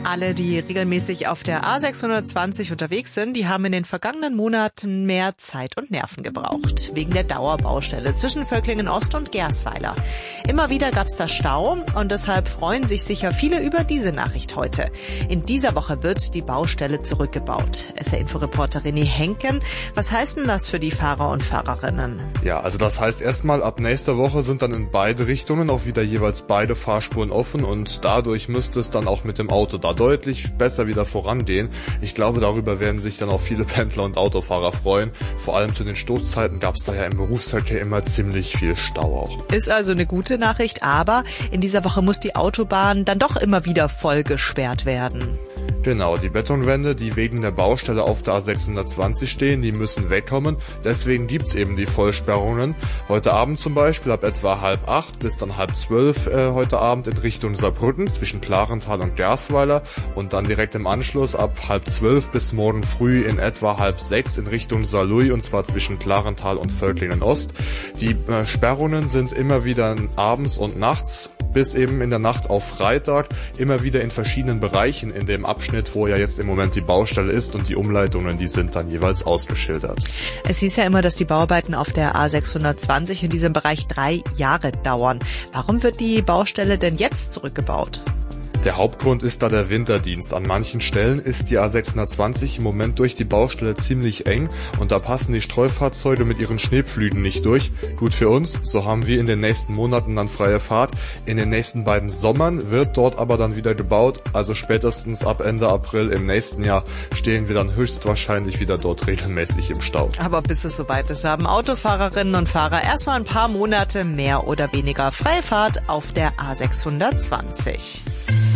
Alle, die regelmäßig auf der A620 unterwegs sind, die haben in den vergangenen Monaten mehr Zeit und Nerven gebraucht. Wegen der Dauerbaustelle zwischen Völklingen Ost und Gersweiler. Immer wieder gab es da Stau und deshalb freuen sich sicher viele über diese Nachricht heute. In dieser Woche wird die Baustelle zurückgebaut. SR-Info-Reporter René Henken. Was heißt denn das für die Fahrer und Fahrerinnen? Ja, also das heißt erstmal, ab nächster Woche sind dann in beide Richtungen auch wieder jeweils beide Fahrspuren offen und dadurch müsste es dann auch mit dem Auto da deutlich besser wieder vorangehen. Ich glaube, darüber werden sich dann auch viele Pendler und Autofahrer freuen. Vor allem zu den Stoßzeiten gab es da ja im Berufsverkehr immer ziemlich viel Stau auch. Ist also eine gute Nachricht, aber in dieser Woche muss die Autobahn dann doch immer wieder voll gesperrt werden. Genau, die Betonwände, die wegen der Baustelle auf der A620 stehen, die müssen wegkommen. Deswegen gibt's eben die Vollsperrungen. Heute Abend zum Beispiel ab etwa 7:30 bis dann 11:30 heute Abend in Richtung Saarbrücken zwischen Klarental und Gersweiler und dann direkt im Anschluss ab 11:30 bis morgen früh in etwa 5:30 in Richtung Saarlouis und zwar zwischen Klarental und Völklingen Ost. Die Sperrungen sind immer wieder abends und nachts bis eben in der Nacht auf Freitag immer wieder in verschiedenen Bereichen in dem Abschnitt, wo ja jetzt im Moment die Baustelle ist und die Umleitungen, die sind dann jeweils ausgeschildert. Es hieß ja immer, dass die Bauarbeiten auf der A620 in diesem Bereich 3 Jahre dauern. Warum wird die Baustelle denn jetzt zurückgebaut? Der Hauptgrund ist da der Winterdienst. An manchen Stellen ist die A620 im Moment durch die Baustelle ziemlich eng und da passen die Streufahrzeuge mit ihren Schneepflügen nicht durch. Gut für uns, so haben wir in den nächsten Monaten dann freie Fahrt. In den nächsten beiden Sommern wird dort aber dann wieder gebaut, also spätestens ab Ende April im nächsten Jahr stehen wir dann höchstwahrscheinlich wieder dort regelmäßig im Stau. Aber bis es soweit ist, haben Autofahrerinnen und Fahrer erstmal ein paar Monate mehr oder weniger freie Fahrt auf der A620.